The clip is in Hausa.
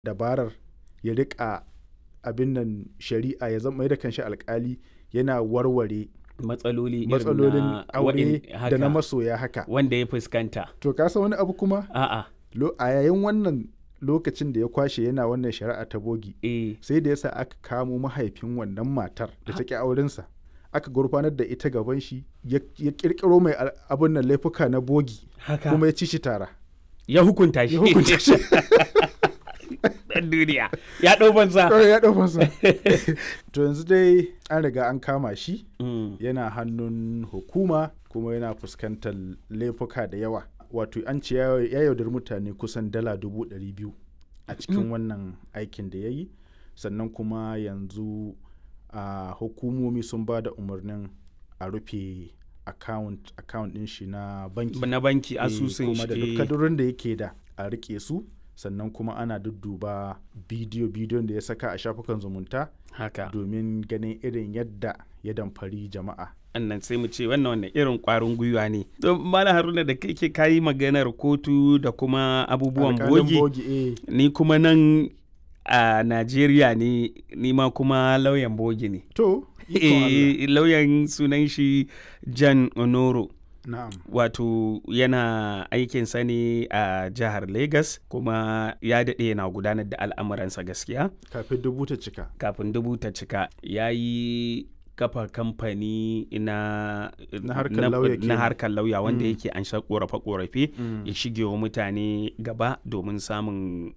dabarar ya riƙa abin nan shari'a ya zama da kanshi alƙali yana warware matsalolin aure da na masoya haka wanda ya fuskanta. To ka san wani abu kuma? A'a. A yayin wannan lokacin da ya kwashe yana wannan shari'a ta bogi, sai da yasa aka kamo mahaifin wannan matar da ta ƙi aurensa. Aka gurfanar da ita gaban shi ya kirkiro mai abin nan laifuka na bogi kuma ya ci shi tara. Ya hukunta shi. Ɗan duniya. Ya ɗau fansa. Ya ɗau fansa. To yanzu dai an riga an kama shi yana hannun hukuma kuma yana fuskantar laifuka da yawa. Wato an ce ya yaudar mutane kusan dala 200,000 a cikin wannan aikin da ya yi. Sannan kuma yanzu hukumomi sun ba da umarnin a rufe account ɗin shi na banki. Na banki asusun shi. Kuma da duk kadurin da yake da a rike su. Sannan kuma ana dudduba bidiyon da ya saka a shafukan zumunta domin ganin irin yadda ya damfari jama'a. Annan sai mu ce wannan irin ƙwarin gwiwa ne. Malam Haruna da kai ke kayi maganar kotu da kuma abubuwan bogi. Ni kuma nan a Najeriya ne, ni ma kuma lauyan bogi ne. To, lauyan sunan shi Jan Onoro. Na'am. Wato yana aikinsa ne a jihar Legas kuma ya daɗe yana gudanar da al'amuransa gaskiya. Kafin dubu ta cika. Ya yi kafa kamfani na harkar lauya wanda yake an sha ƙorafe-ƙorafe ya shige wa mutane gaba domin samun